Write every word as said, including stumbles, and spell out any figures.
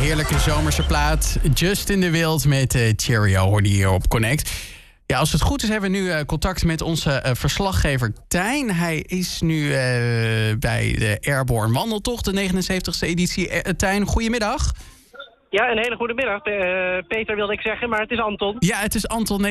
heerlijke zomerse plaat. Just in the Wild met uh, Cheerio hoorde je hier op Connect. Ja, als het goed is hebben we nu uh, contact met onze uh, verslaggever Tijn. Hij is nu uh, bij de Airborne Wandeltocht, de negenenzeventigste editie. Uh, Tijn, goedemiddag. Ja, een hele goede middag. Uh, Peter wilde ik zeggen, maar het is Anton. Ja, het is Anton.